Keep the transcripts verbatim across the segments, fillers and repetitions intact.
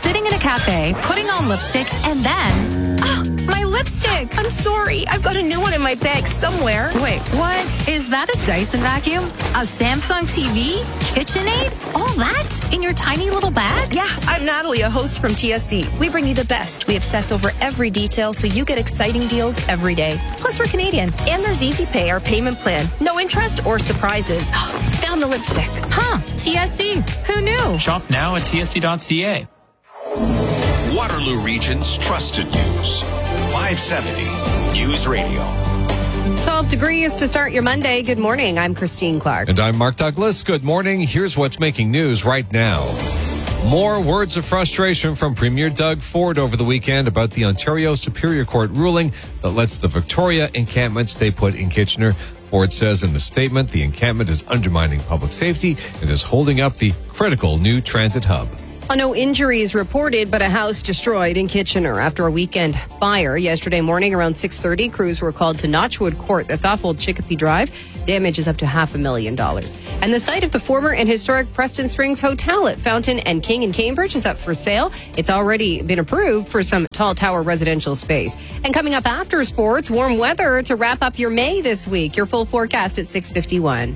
sitting in a cafe, putting on lipstick, and then... Oh, my lipstick! I'm sorry. I've got a new one in my bag somewhere. Wait, what? Is that a Dyson vacuum? A Samsung T V? KitchenAid? All that? In your tiny little bag? Yeah, I'm Natalie, a host from T S C. We bring you the best. We obsess over every detail so you get exciting deals every day. Plus, we're Canadian. And there's Easy Pay, our payment plan. No interest or surprises. Found the lipstick. Huh, T S C. Who knew? Shop now at T S C dot C A. Waterloo Region's trusted news. five seventy News Radio. twelve degrees to start your Monday. Good morning. I'm Christine Clark. And I'm Mark Douglas. Good morning. Here's what's making news right now. More words of frustration from Premier Doug Ford over the weekend about the Ontario Superior Court ruling that lets the Victoria encampment stay put in Kitchener. Ford says in a statement the encampment is undermining public safety and is holding up the critical new transit hub. Well, no injuries reported, but a house destroyed in Kitchener after a weekend fire. Yesterday morning around six thirty, crews were called to Notchwood Court. That's off Old Chicopee Drive. Damage is up to half a million dollars. And the site of the former and historic Preston Springs Hotel at Fountain and King in Cambridge is up for sale. It's already been approved for some tall tower residential space. And coming up after sports, warm weather to wrap up your May this week. Your full forecast at six fifty-one.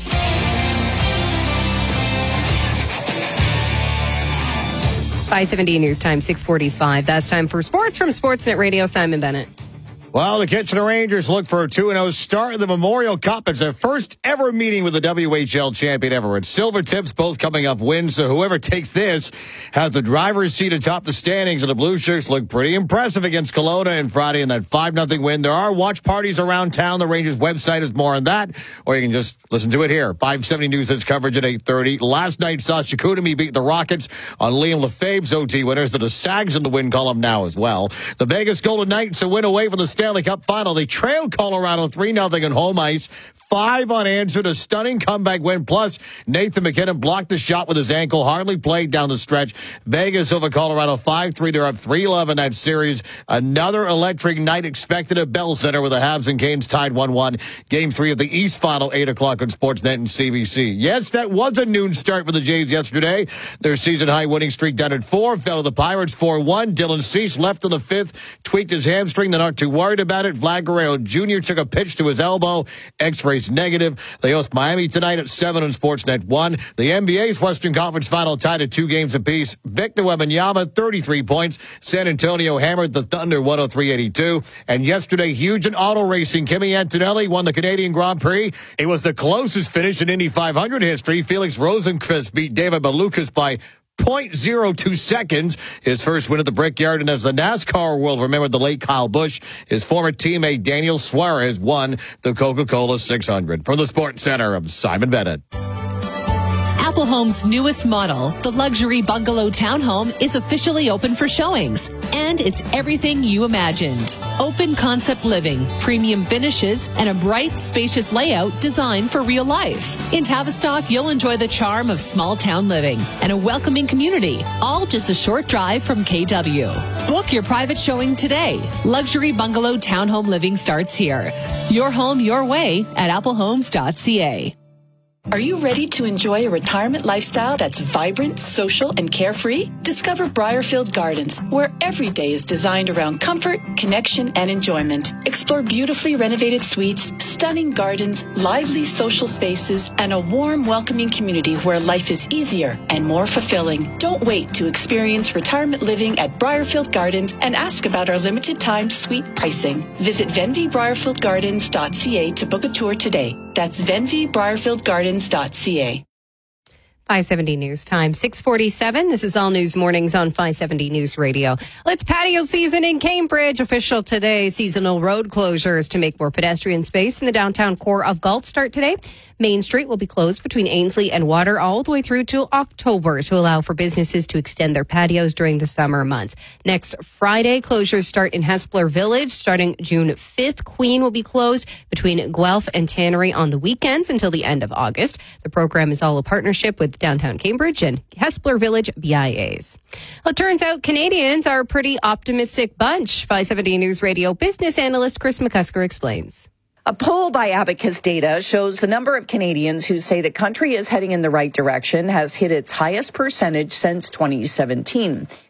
five seventy News Time, six forty-five. That's time for sports from Sportsnet Radio. Simon Bennett. Well, the Kitchener Rangers look for a two and oh start in the Memorial Cup. It's their first ever meeting with the W H L champion ever. It's Silvertips, both coming off wins, so whoever takes this has the driver's seat atop the standings, and the Blue Shirts look pretty impressive against Kelowna on Friday in that five nothing win. There are watch parties around town. The Rangers website is more on that, or you can just listen to it here. five seventy News has coverage at eight thirty. Last night saw Chicoutimi beat the Rockets on Liam Lefebvre's O T winners. The Sags in the win column now as well. The Vegas Golden Knights a win away from the Stanley Cup final. They trailed Colorado three nothing on home ice. Five unanswered, a stunning comeback win. Plus, Nathan McKinnon blocked the shot with his ankle, hardly played down the stretch. Vegas over Colorado five three. They're up three eleven that series. Another electric night expected at Bell Center with the Habs and Canes tied one one. Game three of the East final, eight o'clock on Sportsnet and C B C. Yes, that was a noon start for the Jays yesterday. Their season-high winning streak down at four. Fell to the Pirates four one. Dylan Cease left in the fifth, tweaked his hamstring. They're not too worried about it. Vlad Guerrero Junior took a pitch to his elbow. X-rays negative. They host Miami tonight at seven on Sportsnet one. The N B A's Western Conference final tied at two games apiece. Victor Wembanyama, thirty-three points. San Antonio hammered the Thunder one oh three eighty-two. And yesterday, huge in auto racing. Kimi Antonelli won the Canadian Grand Prix. It was the closest finish in Indy five hundred history. Felix Rosenqvist beat David Malukas by zero point zero two seconds. His first win at the Brickyard. And as the NASCAR world remembered the late Kyle Busch, his former teammate Daniel Suarez won the Coca-Cola six hundred. From the Sports Center, I'm Simon Bennett. Apple Home's newest model, the luxury bungalow townhome, is officially open for showings. And it's everything you imagined. Open concept living, premium finishes, and a bright, spacious layout designed for real life. In Tavistock, you'll enjoy the charm of small town living and a welcoming community, all just a short drive from K W. Book your private showing today. Luxury bungalow townhome living starts here. Your home, your way at apple homes dot c a. Are you ready to enjoy a retirement lifestyle that's vibrant, social, and carefree? Discover Briarfield Gardens, where every day is designed around comfort, connection, and enjoyment. Explore beautifully renovated suites, stunning gardens, lively social spaces, and a warm, welcoming community where life is easier and more fulfilling. Don't wait to experience retirement living at Briarfield Gardens and ask about our limited time suite pricing. Visit venvy briarfield gardens dot c a to book a tour today. That's venvy briarfield gardens dot c a. five seventy News Time, six forty-seven. This is All News Mornings on five seventy News Radio. It's patio season in Cambridge. Official today, seasonal road closures to make more pedestrian space in the downtown core of Galt start today. Main Street will be closed between Ainsley and Water all the way through to October to allow for businesses to extend their patios during the summer months. Next Friday, closures start in Hespeler Village. Starting June fifth, Queen will be closed between Guelph and Tannery on the weekends until the end of August. The program is all a partnership with Downtown Cambridge and Hespeler Village B I As. Well, it turns out Canadians are a pretty optimistic bunch. five seventy News Radio business analyst Chris McCusker explains. A poll by Abacus Data shows the number of Canadians who say the country is heading in the right direction has hit its highest percentage since twenty seventeen.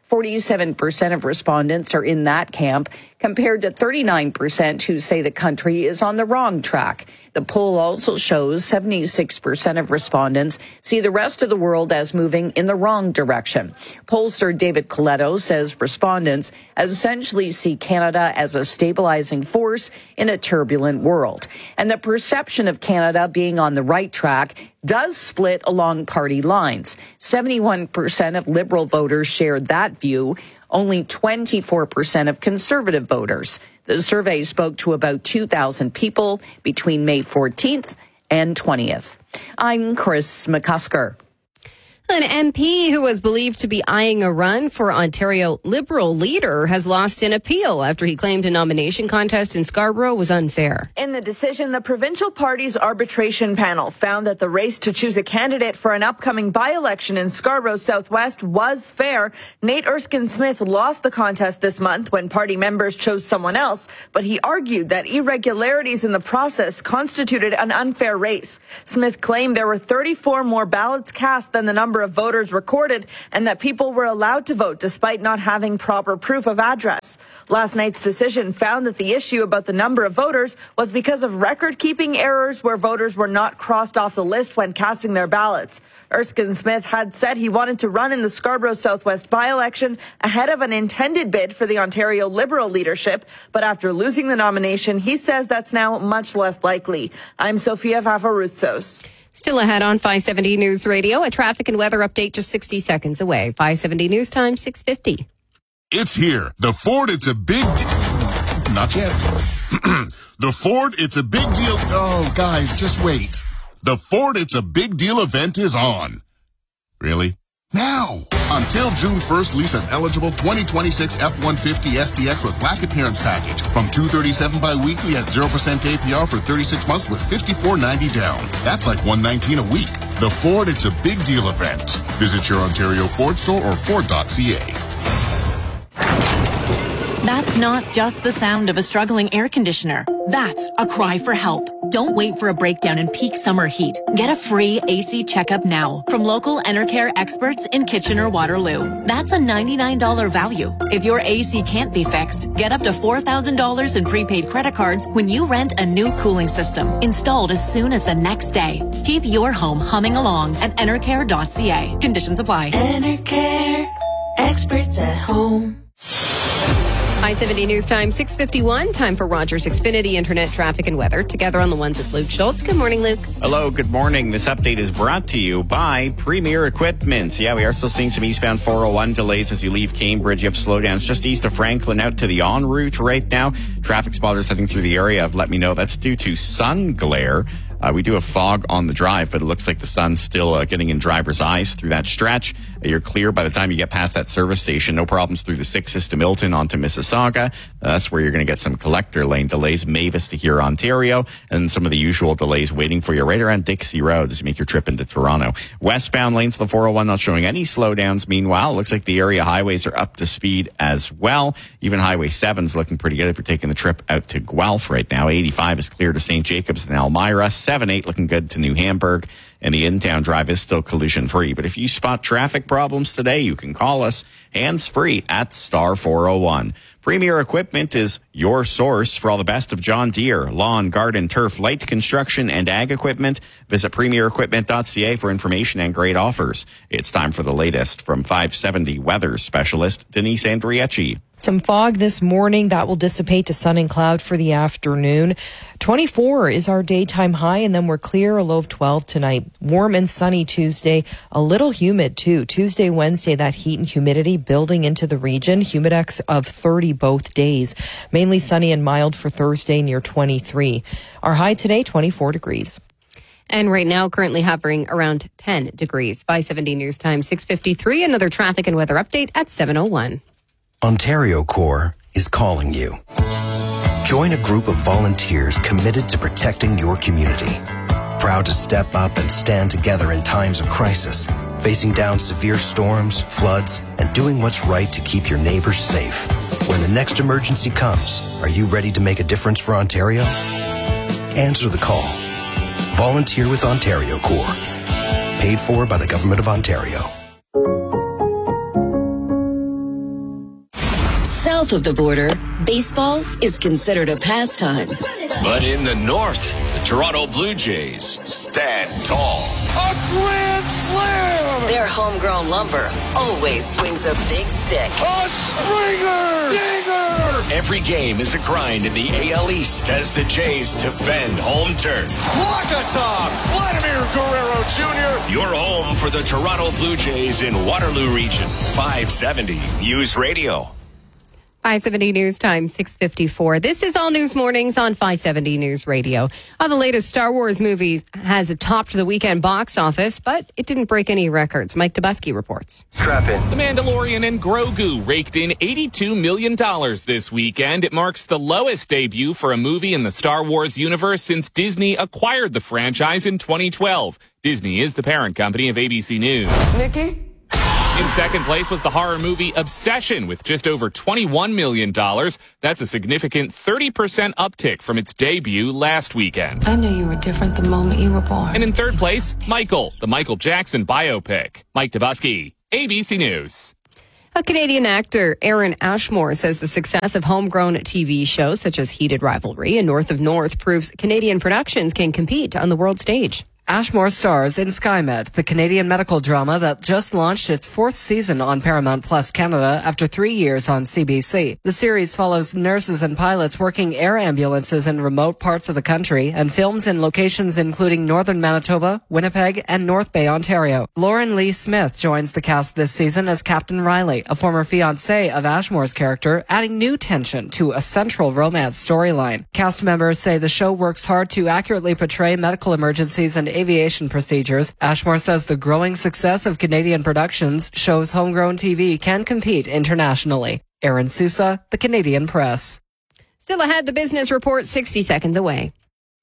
forty-seven percent of respondents are in that camp, compared to thirty-nine percent who say the country is on the wrong track. The poll also shows seventy-six percent of respondents see the rest of the world as moving in the wrong direction. Pollster David Coletto says respondents essentially see Canada as a stabilizing force in a turbulent world. And the perception of Canada being on the right track does split along party lines. seventy-one percent of Liberal voters shared that view, only twenty-four percent of Conservative voters. The survey spoke to about two thousand people between May fourteenth and twentieth. I'm Chris McCusker. An M P who was believed to be eyeing a run for Ontario Liberal leader has lost an appeal after he claimed a nomination contest in Scarborough was unfair. In the decision, the provincial party's arbitration panel found that the race to choose a candidate for an upcoming by-election in Scarborough Southwest was fair. Nate Erskine-Smith lost the contest this month when party members chose someone else, but he argued that irregularities in the process constituted an unfair race. Smith claimed there were thirty-four more ballots cast than the number of voters recorded and that people were allowed to vote despite not having proper proof of address. Last night's decision found that the issue about the number of voters was because of record-keeping errors where voters were not crossed off the list when casting their ballots. Erskine-Smith had said he wanted to run in the Scarborough Southwest by-election ahead of an intended bid for the Ontario Liberal leadership, but after losing the nomination, he says that's now much less likely. I'm Sofia Vavaruzos. Still ahead on five seventy News Radio, a traffic and weather update just sixty seconds away. five seventy News Time, six fifty. It's here. The Ford, it's a big... De- Not yet. The Ford, it's a big deal... Oh, guys, just wait. The Ford, it's a big deal event is on. Really? Now! Until June first, lease an eligible twenty twenty-six F one fifty S T X with black appearance package from two hundred thirty-seven dollars bi-weekly at zero percent A P R for thirty-six months with fifty-four ninety down. That's like one hundred nineteen dollars a week. The Ford, it's a big deal event. Visit your Ontario Ford store or Ford dot C A. That's not just the sound of a struggling air conditioner. That's a cry for help. Don't wait for a breakdown in peak summer heat. Get a free A C checkup now from local Enercare experts in Kitchener-Waterloo. That's a ninety-nine dollars value. If your A C can't be fixed, get up to four thousand dollars in prepaid credit cards when you rent a new cooling system installed as soon as the next day. Keep your home humming along at Enercare dot C A. Conditions apply. Enercare, experts at home. five seventy News Time, six fifty-one. Time for Rogers Xfinity Internet Traffic and Weather. Together on the ones with Luke Schultz. Good morning, Luke. Hello, good morning. This update is brought to you by Premier Equipment. Yeah, we are still seeing some eastbound four oh one delays as you leave Cambridge. You have slowdowns just east of Franklin out to the en route right now. Traffic spotters heading through the area have let me know that's due to sun glare. Uh, we do have fog on the drive, but it looks like the sun's still uh, getting in driver's eyes through that stretch. Uh, you're clear by the time you get past that service station. No problems through the sixes to Milton onto Mississauga. Uh, that's where you're going to get some collector lane delays. Mavis to here, Ontario, and some of the usual delays waiting for you right around Dixie Road as you make your trip into Toronto. Westbound lanes to the four oh one not showing any slowdowns. Meanwhile, it looks like the area highways are up to speed as well. Even Highway seven's looking pretty good if you're taking the trip out to Guelph right now. eighty-five is clear to Saint Jacobs and Elmira. seven eight looking good to New Hamburg, and the in-town drive is still collision-free. But if you spot traffic problems today, you can call us hands-free at star four oh one. Premier Equipment is your source for all the best of John Deere, lawn, garden, turf, light construction, and ag equipment. Visit premier equipment dot c a for information and great offers. It's time for the latest from five seventy weather specialist Denise Andriecci. Some fog this morning that will dissipate to sun and cloud for the afternoon. twenty-four is our daytime high, and then we're clear, a low of twelve tonight. Warm and sunny Tuesday, a little humid too. Tuesday, Wednesday, that heat and humidity building into the region. Humidex of thirty both days. Mainly sunny and mild for Thursday, near twenty-three. Our high today, twenty-four degrees. And right now, currently hovering around ten degrees. five seventy News Time, six fifty-three. Another traffic and weather update at seven oh one. Ontario Corps is calling you. Join a group of volunteers committed to protecting your community. Proud to step up and stand together in times of crisis, facing down severe storms, floods, and doing what's right to keep your neighbors safe. When the next emergency comes, are you ready to make a difference for Ontario? Answer the call. Volunteer with Ontario Corps. Paid for by the Government of Ontario. south of the border, baseball is considered a pastime. But in the north, the Toronto Blue Jays stand tall. A grand slam! Their homegrown lumber always swings a big stick. A Springer! Dinger! Every game is a grind in the A L East as the Jays defend home turf. Wakatop! Vladimir Guerrero Junior Your home for the Toronto Blue Jays in Waterloo Region. five seventy News Radio. five seventy News Time, six fifty-four. This is All News Mornings on five seventy News Radio. Uh, the latest Star Wars movies has topped the weekend box office, but it didn't break any records. Mike Dubusky reports. Strap in. The Mandalorian and Grogu raked in eighty-two million dollars this weekend. It marks the lowest debut for a movie in the Star Wars universe since Disney acquired the franchise in twenty twelve. Disney is the parent company of A B C News. Nikki? In second place was the horror movie Obsession with just over twenty-one million dollars. That's a significant thirty percent uptick from its debut last weekend. I knew you were different the moment you were born. And in third place, Michael, the Michael Jackson biopic. Mike Dubusky, A B C News. A Canadian actor, Aaron Ashmore, says the success of homegrown T V shows such as Heated Rivalry and North of North proves Canadian productions can compete on the world stage. Ashmore stars in SkyMed, the Canadian medical drama that just launched its fourth season on Paramount Plus Canada after three years on C B C. The series follows nurses and pilots working air ambulances in remote parts of the country and films in locations including northern Manitoba, Winnipeg, and North Bay, Ontario. Lauren Lee Smith joins the cast this season as Captain Riley, a former fiancé of Ashmore's character, adding new tension to a central romance storyline. Cast members say the show works hard to accurately portray medical emergencies and aviation procedures. Ashmore says the growing success of Canadian productions shows homegrown T V can compete internationally. Aaron Sousa, The Canadian Press. Still ahead, the business report sixty seconds away.